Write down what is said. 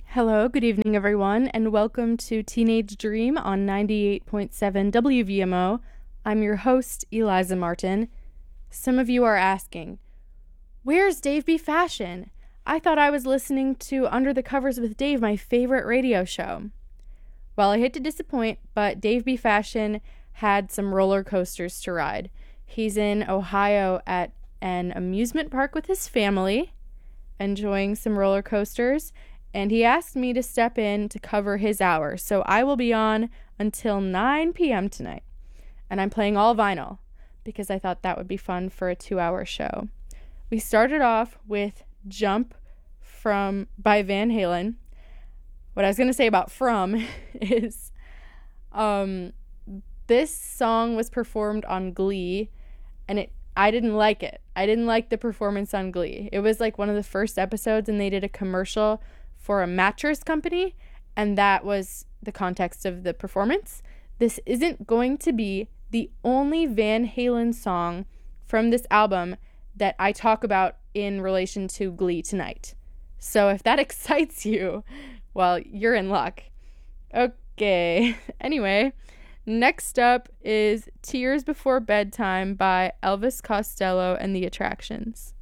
Hello, good evening, everyone, and welcome to Teenage Dream on 98.7 WVMO. I'm your host, Eliza Martin. Some of you are asking, where's Dave B. Fashion? I thought I was listening to Under the Covers with Dave, my favorite radio show. Well, I hate to disappoint, but Dave B. Fashion had some roller coasters to ride. He's in Ohio at an amusement park with his family, enjoying some roller coasters, and he asked me to step in to cover his hour. So I will be on until 9 p.m. tonight. And I'm playing all vinyl because I thought that would be fun for a 2-hour show. We started off with Jump by Van Halen. What I was going to say about From is this song was performed on Glee, and I didn't like it. I didn't like the performance on Glee. It was like one of the first episodes, and they did a commercial for a mattress company, and that was the context of the performance. This isn't going to be the only Van Halen song from this album that I talk about in relation to Glee tonight. So if that excites you, well, you're in luck. Okay. Anyway, next up is Tears Before Bedtime by Elvis Costello and the Attractions.